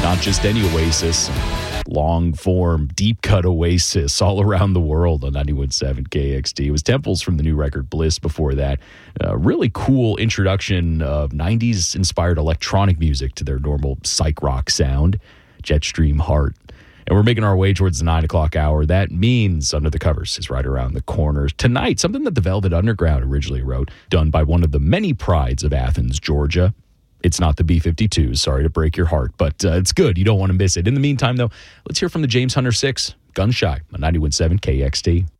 Not just any Oasis, long form, deep cut Oasis all around the world on 91.7 KXT. It was Temples from the new record Bliss before that. Really cool introduction of 90s inspired electronic music to their normal psych rock sound, Jetstream Heart. And we're making our way towards the 9 o'clock hour. That means Under the Covers is right around the corner. Tonight, something that the Velvet Underground originally wrote, done by one of the many prides of Athens, Georgia. It's not the B-52s, sorry to break your heart, but it's good. You don't want to miss it. In the meantime, though, let's hear from the James Hunter 6, Gun Shy, on 91.7 KXT.